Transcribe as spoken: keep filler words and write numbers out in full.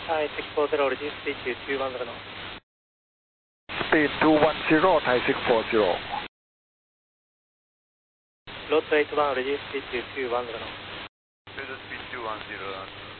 Thai six four zero, reduce speed to two one zero. Speed two one zero, Thai six four zero. Load to eight one, reduce speed to two one zero. Reduce speed two one zero.